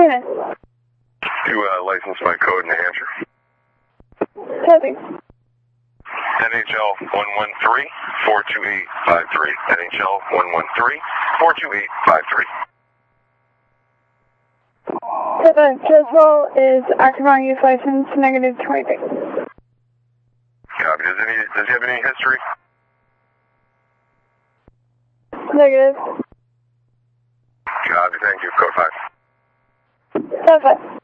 Cannon. You license my code in New Hampshire. Copy. NHL 113-42853. NHL 113-42853. The Chiswell is active on youth license, negative 23. Copy. Does he have any history? Negative. Copy. Thank you. Code 5. Code 5.